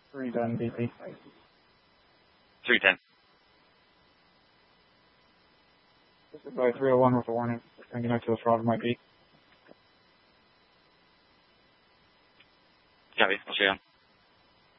310 BP. 310. This is by 301 with a warning. Thinking out to the throttle might be. Copy. I'll show you on.